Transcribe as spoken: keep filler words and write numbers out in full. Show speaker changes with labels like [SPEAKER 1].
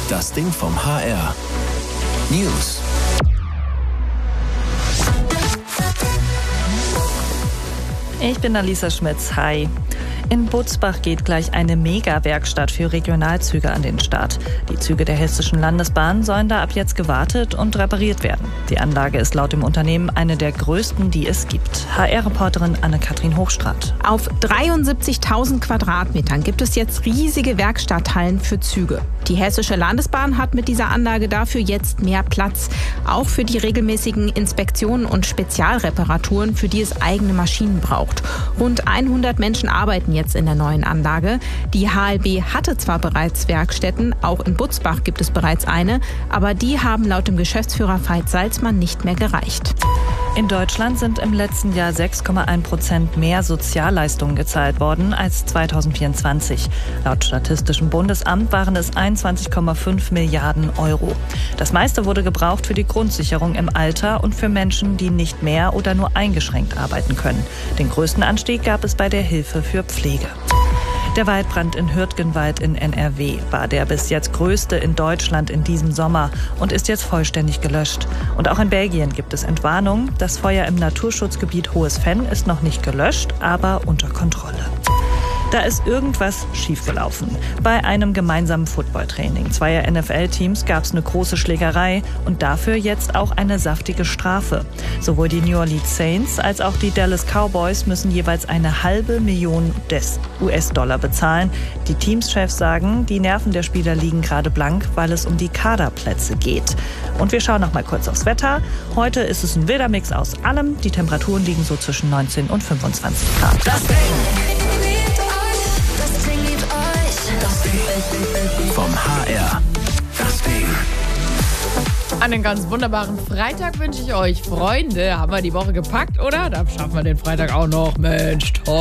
[SPEAKER 1] Das Ding vom H R. News.
[SPEAKER 2] Ich bin Alisa Schmitz. Hi. In Butzbach geht gleich eine Mega-Werkstatt für Regionalzüge an den Start. Die Züge der Hessischen Landesbahn sollen da ab jetzt gewartet und repariert werden. Die Anlage ist laut dem Unternehmen eine der größten, die es gibt. H R-Reporterin Anne-Kathrin Hochstraat.
[SPEAKER 3] Auf dreiundsiebzigtausend Quadratmetern gibt es jetzt riesige Werkstatthallen für Züge. Die Hessische Landesbahn hat mit dieser Anlage dafür jetzt mehr Platz. Auch für die regelmäßigen Inspektionen und Spezialreparaturen, für die es eigene Maschinen braucht. Rund hundert Menschen arbeiten jetzt in der neuen Anlage. Die H L B hatte zwar bereits Werkstätten, auch in Butzbach gibt es bereits eine, aber die haben laut dem Geschäftsführer Veit Salzmann nicht mehr gereicht.
[SPEAKER 2] In Deutschland sind im letzten Jahr sechs Komma eins Prozent mehr Sozialleistungen gezahlt worden als zweitausendvierundzwanzig. Laut Statistischem Bundesamt waren es einundzwanzig Komma fünf Milliarden Euro. Das meiste wurde gebraucht für die Grundsicherung im Alter und für Menschen, die nicht mehr oder nur eingeschränkt arbeiten können. Den größten Anstieg gab es bei der Hilfe für Pflege. Der Waldbrand in Hürtgenwald in N R W war der bis jetzt größte in Deutschland in diesem Sommer und ist jetzt vollständig gelöscht. Und auch in Belgien gibt es Entwarnung. Das Feuer im Naturschutzgebiet Hohes Venn ist noch nicht gelöscht, aber unter Kontrolle. Da ist irgendwas schiefgelaufen. Bei einem gemeinsamen Footballtraining zweier N F L-Teams gab es eine große Schlägerei und dafür jetzt auch eine saftige Strafe. Sowohl die New Orleans Saints als auch die Dallas Cowboys müssen jeweils eine halbe Million U S-Dollar bezahlen. Die Teamschefs sagen, die Nerven der Spieler liegen gerade blank, weil es um die Kaderplätze geht. Und wir schauen noch mal kurz aufs Wetter. Heute ist es ein wilder Mix aus allem. Die Temperaturen liegen so zwischen neunzehn und fünfundzwanzig Grad.
[SPEAKER 1] Das Ding vom H R. Das Ding.
[SPEAKER 4] Einen ganz wunderbaren Freitag wünsche ich euch. Freunde, haben wir die Woche gepackt, oder? Da schaffen wir den Freitag auch noch. Mensch, toll.